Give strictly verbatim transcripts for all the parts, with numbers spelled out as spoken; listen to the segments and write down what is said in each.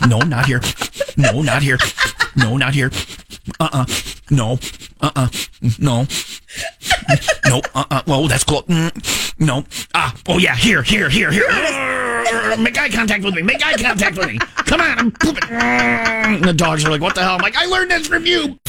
No, not here. No, not here. No, not here. Uh-uh. No. Uh-uh. No. No. Uh-uh. Whoa, that's close. Mm. No. Ah. Oh, yeah. Here, here, here, here. Make eye contact with me. Make eye contact with me. Come on. I'm pooping. And the dogs are like, what the hell? I'm like, I learned this from you.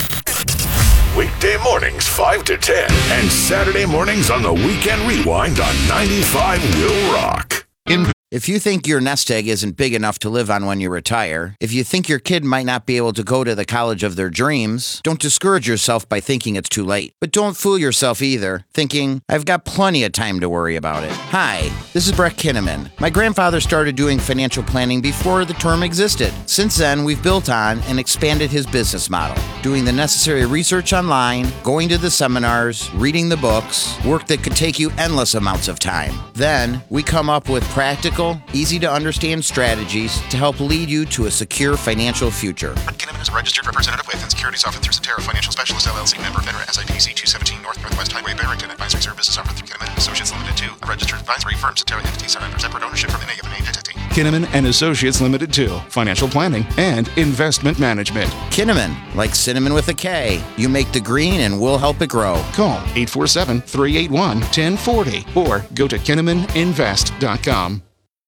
Weekday mornings, five to ten. And Saturday mornings on the Weekend Rewind on ninety-five Will Rock. In If you think your nest egg isn't big enough to live on when you retire, if you think your kid might not be able to go to the college of their dreams, don't discourage yourself by thinking it's too late. But don't fool yourself either, thinking, I've got plenty of time to worry about it. Hi, this is Brett Kinnaman. My grandfather started doing financial planning before the term existed. Since then, we've built on and expanded his business model, doing the necessary research online, going to the seminars, reading the books, work that could take you endless amounts of time. Then, we come up with practical, easy-to-understand strategies to help lead you to a secure financial future. Kinnaman is a registered representative with and securities offered through Cetera Financial Specialists, L L C, member FINRA, S I P C two seventeen North Northwest Highway, Barrington. Advisory services offered through Kinnaman and Associates Limited two, a registered advisory firm. Cetera entity set under separate ownership from any of an entity. Kinnaman and Associates Limited two, financial planning and investment management. Kinnaman, like cinnamon with a K. You make the green and we'll help it grow. Call eight four seven, three eight one, one zero four zero or go to kinnaman invest dot com.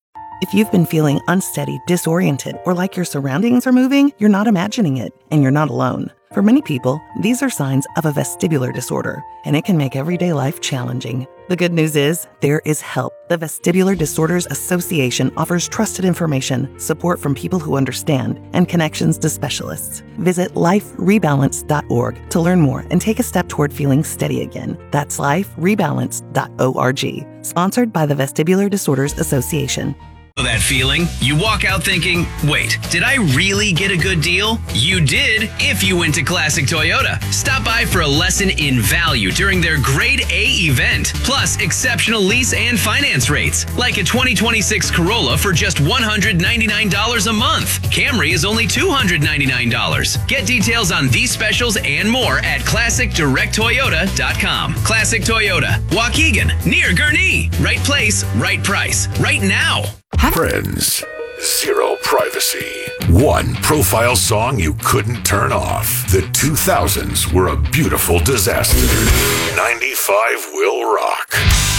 If you've been feeling unsteady, disoriented, or like your surroundings are moving, you're not imagining it, and you're not alone. For many people, these are signs of a vestibular disorder, and it can make everyday life challenging. The good news is, there is help. The Vestibular Disorders Association offers trusted information, support from people who understand, and connections to specialists. Visit life rebalance dot org to learn more and take a step toward feeling steady again. That's life rebalance dot org. Sponsored by the Vestibular Disorders Association. That feeling? You walk out thinking, wait, did I really get a good deal? You did if you went to Classic Toyota. Stop by for a lesson in value during their Grade A event, plus exceptional lease and finance rates, like a twenty twenty-six Corolla for just one hundred ninety-nine dollars a month. Camry is only two hundred ninety-nine dollars. Get details on these specials and more at classic direct toyota dot com. Classic Toyota, Waukegan, near Gurnee. Right place, right price, right now. Friends, zero privacy. One profile song you couldn't turn off. The two thousands were a beautiful disaster. ninety-five Will Rock.